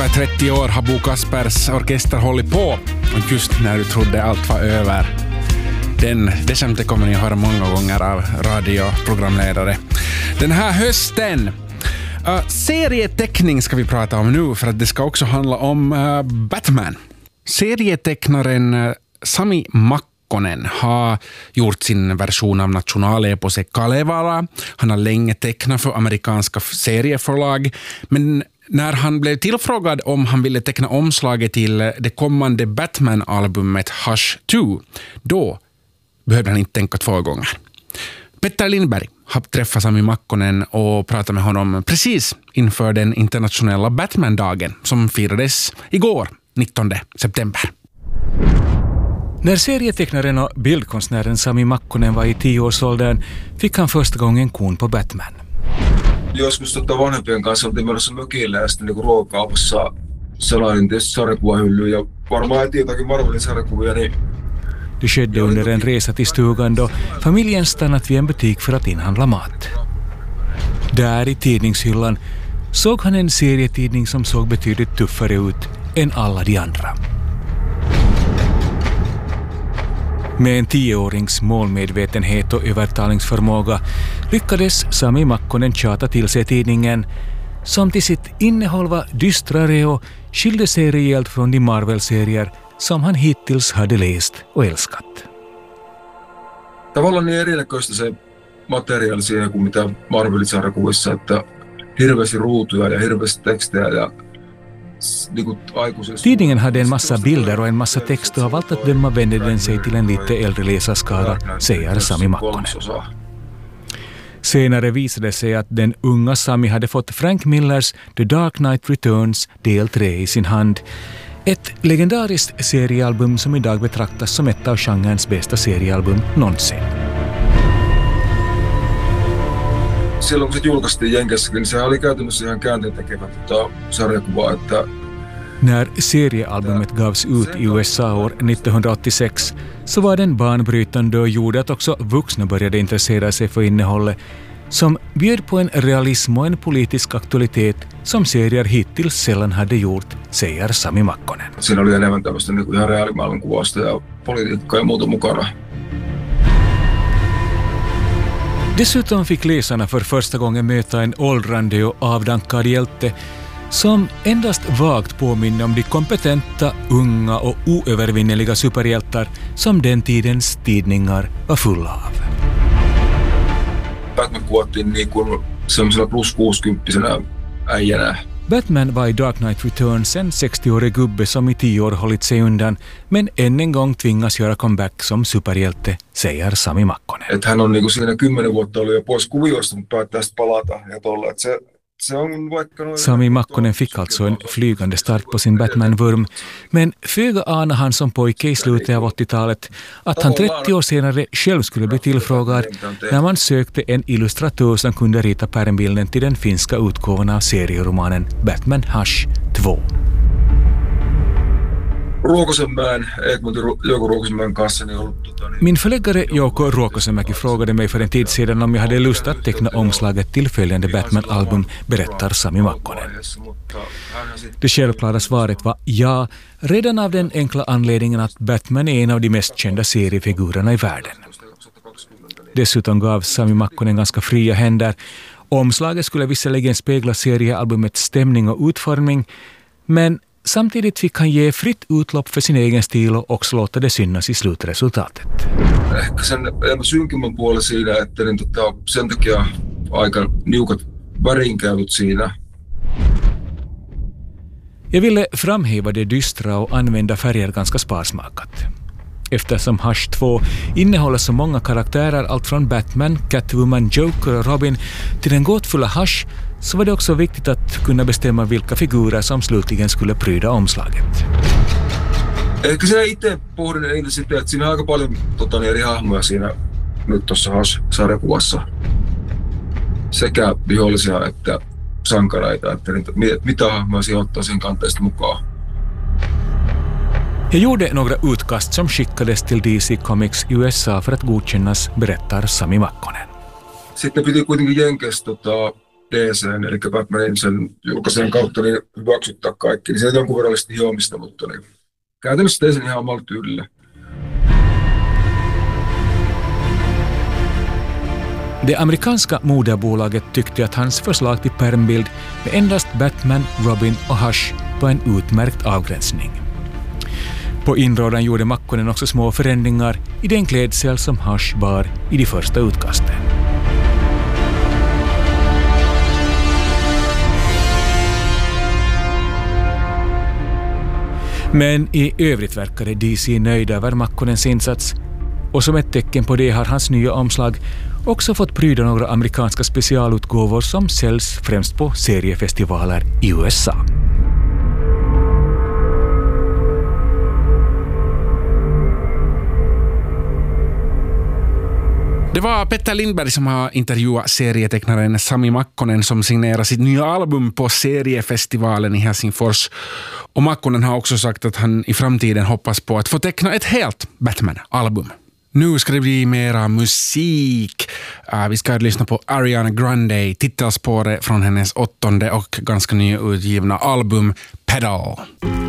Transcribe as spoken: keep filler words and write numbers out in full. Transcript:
Ungefär trettio år har Bo Kaspers orkester hållit på. Och just när du trodde allt var över. Den, det skämtet kommer ni att höra många gånger av radioprogramledare. Den här hösten, uh, serieteckning ska vi prata om nu, för att det ska också handla om uh, Batman. Serietecknaren uh, Sami Makkonen har gjort sin version av nationaleposet Kalevala. Han har länge tecknat för amerikanska serieförlag, men när han blev tillfrågad om han ville teckna omslaget till det kommande Batman-albumet Hush två, då behövde han inte tänka två gånger. Petter Lindberg har träffat Sami Makkonen och pratat med honom precis inför den internationella Batman-dagen som firades igår, nittonde september. När serietecknaren och bildkonstnären Sami Makkonen var i tioårsåldern fick han första gången kon på Batman. Joskus totta vanhempien kanssa oltiin menossa mökille ja sitten niinku ruokakaupassa selailin tietysti sarjakuvahyllyä ja varmaan heti jotakin Marvelin sarjakuvia. Niin det skedde under en resa till stugan då familjen stannat vid en butik för att inhandla mat. Där i tidningshyllan såg han en serietidning som såg betydligt tuffare ut än alla de andra. Med en tioårings målmedvetenhet och övertalningsförmåga lyckades Sami Makkonen tjata till sig tidningen, som till sitt innehåll var dystrare och skilde sig rejält från de Marvel-serier som han hittills hade läst och älskat. Tavallaan niin erinäköistä se materiaali siihen kuin mitä Marvelin sarjakuvissa, että hirveästi ruutuja ja hirveästi tekstejä ja Tidningen hade en massa bilder och en massa text och av allt att döma vände den sig till en lite äldre läsarskara, säger Sami Makkonen. Senare visade sig att den unga Sami hade fått Frank Millers The Dark Knight Returns del tre i sin hand. Ett legendariskt seriealbum som idag betraktas som ett av genrens bästa seriealbum någonsin. Silloin kun se julkaistiin Jenkessäkin, niin sehän oli käytännössä ihan käänteentekevä tota, sarjakuva. Että När seriealbumet gavs ut i U S A år nittonhundraåttiosex så var den banbrytande och gjorde att också vuxna började intressera sig för innehållet, som bjöd på en realism och en politisk aktualitet som serier hittills sällan hade gjort, säger Sami Makkonen. Siinä oli enemmän tämmöistä niin kuin ihan reaalimaailman kuvausta ja politiikkaa ja muuta mukana. Dessutom fick läsarna för första gången möta en åldrande och avdankad hjälte som endast vagt påminner om de kompetenta, unga och oövervinneliga superhjältar som den tidens tidningar var fulla av. Batman kuvattiin niin kuin semmoisena plus kuusikymppisenä äijänä. Batman var i Dark Knight Returns en sextioårig gubbe som i tio år hållit sig undan, men än en gång tvingas göra comeback som superhjälte, säger Sami Makkonen. Et hän on niinku siinä kymmenen vuotta ollut jo pois kuvioista, mutta päättää sitten palata ja tolla. Et se, se on vaikka noin... Sami Makkonen fick alltså en flygande start på sin Batman-vurm, men föga anar han som pojke i slutet av åttiotalet att han trettio år senare själv skulle bli tillfrågad när man sökte en illustratör som kunde rita pärmbilden till den finska utgåvan av serieromanen Batman Hush två. Ruokosenmäen, Egmontin Jouko Ruokosenmäen kanssa niin ollut tota, niin... Min förläggare Jouko Ruokosenmäki frågade mig för en tid sedan om jag hade lust att teckna omslaget till följande Batman-album, berättar Sami Makkonen. Det självklara svaret var ja, redan av den enkla anledningen att Batman är en av de mest kända seriefigurerna i världen. Dessutom gav Sami Makkonen ganska fria händer. Omslaget skulle visserligen spegla seriealbumets stämning och utformning, men samtidigt fick han ge fritt utlopp för sin egen stil och också låta det synas i slutresultatet. Ehkä sen synkimmän puolen siinä, että niin, tota, sen takia aika niukat värinkäytöt siinä. Jag ville framhäva det dystra och använda färger ganska sparsmakat. Eftersom Hush två innehåller så många karaktärer, allt från Batman, Catwoman, Joker och Robin till den gåtfulla Hush, så var det också viktigt att kunna bestämma vilka figurer som slutligen skulle pryda omslaget. Ehkä siinä itse pohdin eniten sitten, että siinä on aika paljon tota, eri hahmoja siinä nyt tuossa Hush-sarjakuvassa. Sekä vihollisia että sankareita, että niitä, mitä hahmoja siinä ottaa sen kanteesta mukaan. Jag gjorde några utkast som skickades till D C Comics U S A för att godkännas, berättar Sami Makkonen. Sitten piti kuitenkin Jenkes tota, D C:n, eli Batmanin sen julkaisen kautta niin hyväksyttää kaikki. Niin se jonkun verran oli hiomista, mutta niin käytännössä tein sen ihan omalla tyylillä. Det amerikanska moderbolaget tyckte att hans förslag till pärmbild med endast Batman, Robin och Hush var en utmärkt avgränsning. På inrådan gjorde Makkonen också små förändringar i den klädsel som Hush bar i de första utkasten. Men i övrigt verkade D C nöjda över Makkonens insats, och som ett tecken på det har hans nya omslag också fått pryda några amerikanska specialutgåvor som säljs främst på seriefestivaler i U S A. Det var Petter Lindberg som har intervjuat serietecknaren Sami Makkonen som signerar sitt nya album på seriefestivalen i Helsingfors. Och Makkonen har också sagt att han i framtiden hoppas på att få teckna ett helt Batman-album. Nu ska det bli mera musik. Uh, vi ska lyssna på Ariana Grande, titelspåret från hennes åttonde och ganska nyutgivna album Pedal.